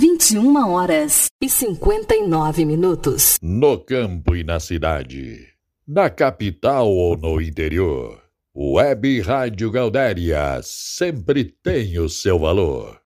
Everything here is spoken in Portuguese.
21h59. No campo e na cidade, na capital ou no interior, Web Rádio Gaudéria sempre tem o seu valor.